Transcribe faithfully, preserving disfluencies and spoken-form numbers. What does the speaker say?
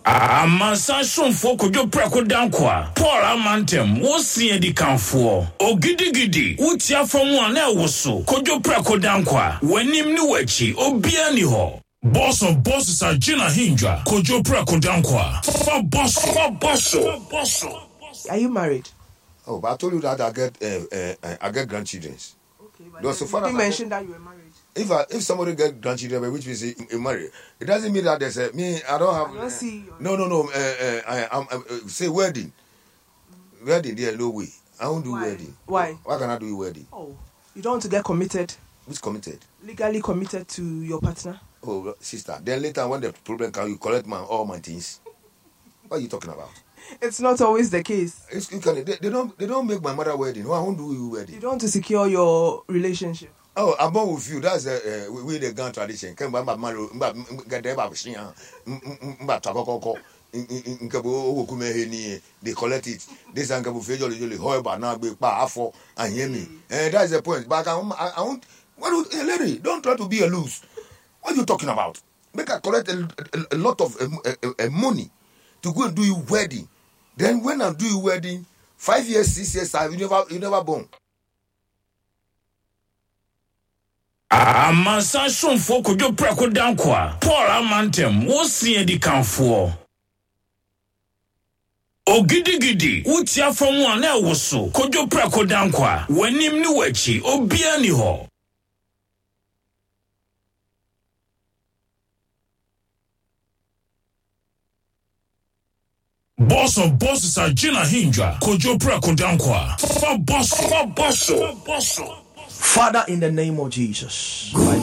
Amansa shonfo kojo preko dankwa Paul Amantem wosi edi kanfo ogidigidi utia famu ana woso kojo preko dankwa wanim ni wachi obia ni ho boss of bosses are Gina Hinja kojo preko dankwa fa boss fa boss. Are you married? Oh, but I told you that I get uh, uh, I get grandchildren. Okay, but no, so far you mentioned that you were married. If I, if somebody get grandchildren, which means he married, it doesn't mean that there's a me. I don't have. I don't see. No, no, no. Uh, uh, I, I'm uh, say wedding. Mm. Wedding, there no way. I won't do Why? wedding. Why? Why can I do wedding? Oh, you don't want to get committed. Which committed? Legally committed to your partner. Oh, sister. Then later, when the problem comes, you collect my all my things. What are you talking about? It's not always the case. It's, you can, they, they don't. They don't make my mother wedding. No, I won't do you wedding. You don't want to secure your relationship. Oh, I'm born with you. That's uh, uh, we the Gan tradition. Can buy my mother, get them up, she, but Tabako, in Cabo, they collect it. This and Cabo Fajo, usually, however, now be powerful and hear me. And that's the point. But I, I, I won't. What, hey, lady, don't try to be a loose. What are you talking about? Make I collect a, a, a lot of uh, uh, uh, money to go and do your wedding. Then when I do your wedding, five years, six years, you never, you never born. Amansa shonfo kojo preko dankwa Paul Amantem wosi edi kanfo ogidigidi utia famu ana woso kojo preko dankwa wanim ni wachi obia ni ho boss of bosses are Gina Hinja kojo preko dankwa fa boss fa boss. Father, in the name of Jesus.